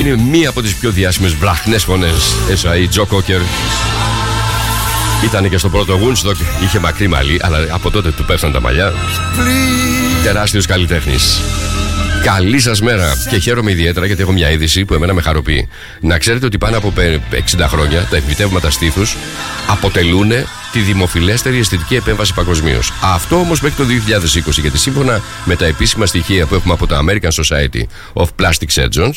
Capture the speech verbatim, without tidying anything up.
Είναι μία από τις πιο διάσημες βραχνές φωνές. ες άι, Τζο Κόκερ. Ήταν και στο πρώτο Woodstock, είχε μακρύ μαλλί, αλλά από τότε του πέφταν τα μαλλιά. Τεράστιος καλλιτέχνης. Καλή σας μέρα και χαίρομαι ιδιαίτερα γιατί έχω μια είδηση που εμένα με χαροποιεί. Να ξέρετε ότι πάνω από εξήντα χρόνια τα εμφυτεύματα στήθους αποτελούν τη δημοφιλέστερη αισθητική επέμβαση παγκοσμίως. Αυτό όμως μέχρι το δύο χιλιάδες είκοσι, γιατί σύμφωνα με τα επίσημα στοιχεία που έχουμε από το American Society of Plastic Surgeons,